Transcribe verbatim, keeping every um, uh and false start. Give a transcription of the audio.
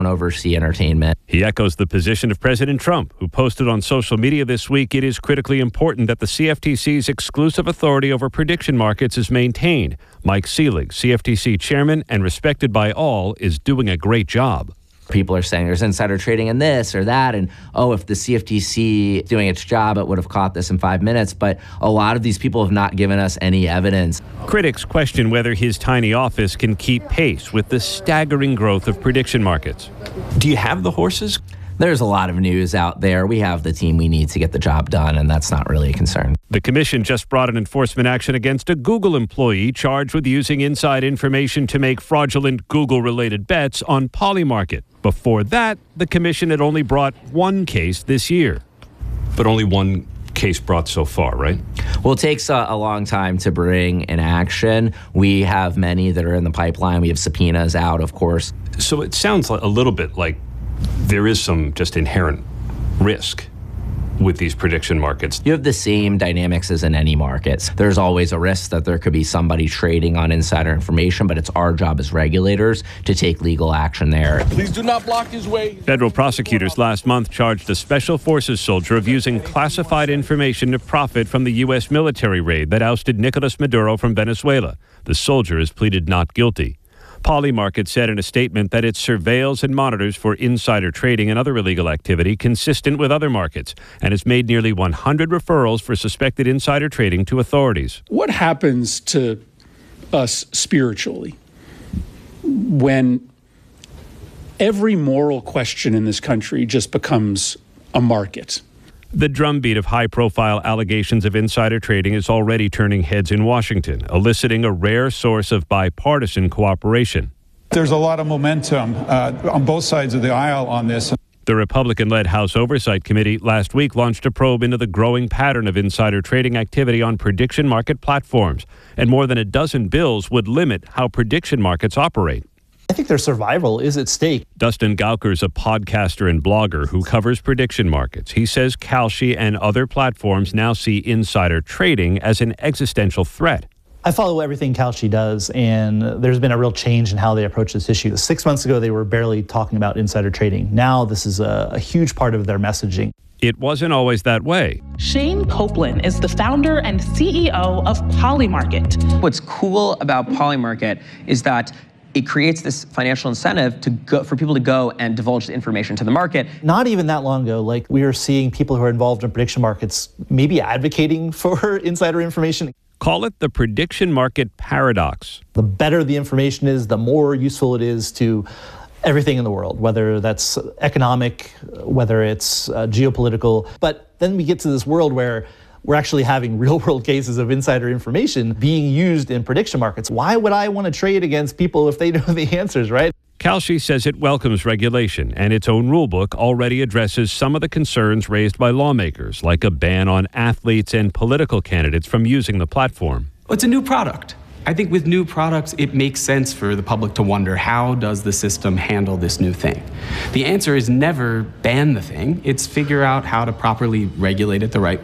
oversee entertainment. He echoes the position of President Trump, who posted on social media this week, it is critically important that the C F T C's exclusive authority over prediction markets is maintained. Mike Seelig, C F T C chairman and respected by all, is doing a great job. People are saying there's insider trading in this or that, and oh, if the C F T C is doing its job, it would have caught this in five minutes. But a lot of these people have not given us any evidence. Critics question whether his tiny office can keep pace with the staggering growth of prediction markets. Do you have the horses? There's a lot of news out there. We have the team we need to get the job done, and that's not really a concern. The commission just brought an enforcement action against a Google employee charged with using inside information to make fraudulent Google-related bets on Polymarket. Before that, the commission had only brought one case this year. But only one case brought so far, right? Well, it takes a, a long time to bring an action. We have many that are in the pipeline. We have subpoenas out, of course. So it sounds like a little bit like there is some just inherent risk with these prediction markets. You have the same dynamics as in any markets. There's always a risk that there could be somebody trading on insider information, but it's our job as regulators to take legal action there. Please do not block his way. Federal prosecutors last month charged a special forces soldier of using classified information to profit from the U S military raid that ousted Nicolas Maduro from Venezuela. The soldier has pleaded not guilty. Polymarket said in a statement that it surveils and monitors for insider trading and other illegal activity consistent with other markets and has made nearly one hundred referrals for suspected insider trading to authorities. What happens to us spiritually when every moral question in this country just becomes a market? The drumbeat of high-profile allegations of insider trading is already turning heads in Washington, eliciting a rare source of bipartisan cooperation. There's a lot of momentum uh, on both sides of the aisle on this. The Republican-led House Oversight Committee last week launched a probe into the growing pattern of insider trading activity on prediction market platforms, and more than a dozen bills would limit how prediction markets operate. I think their survival is at stake. Dustin Gauker is a podcaster and blogger who covers prediction markets. He says Kalshi and other platforms now see insider trading as an existential threat. I follow everything Kalshi does, and there's been a real change in how they approach this issue. Six months ago, they were barely talking about insider trading. Now, this is a, a huge part of their messaging. It wasn't always that way. Shane Copeland is the founder and C E O of Polymarket. What's cool about Polymarket is that it creates this financial incentive to go, for people to go and divulge the information to the market. Not even that long ago, like we were seeing people who are involved in prediction markets maybe advocating for insider information. Call it the prediction market paradox. The better the information is, the more useful it is to everything in the world, whether that's economic, whether it's uh, geopolitical. But then we get to this world where we're actually having real-world cases of insider information being used in prediction markets. Why would I want to trade against people if they know the answers, right? Kalshi says it welcomes regulation, and its own rulebook already addresses some of the concerns raised by lawmakers, like a ban on athletes and political candidates from using the platform. It's a new product. I think with new products, it makes sense for the public to wonder, how does the system handle this new thing? The answer is never ban the thing. It's figure out how to properly regulate it the right way.